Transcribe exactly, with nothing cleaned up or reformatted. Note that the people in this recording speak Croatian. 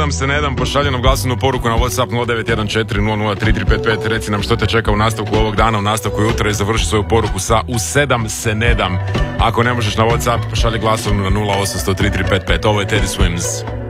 sedam se ne dam, pošalji nam glasovnu poruku na WhatsApp nula devet jedan četiri nula nula tri tri pet pet, reci nam što te čeka u nastavku ovog dana, u nastavku jutra i završi svoju poruku sa u sedam se ne dam. Ako ne možeš na WhatsApp, pošalji glasovnu na nula osam zero zero tri tri pet pet. Ovo je Teddy Swims.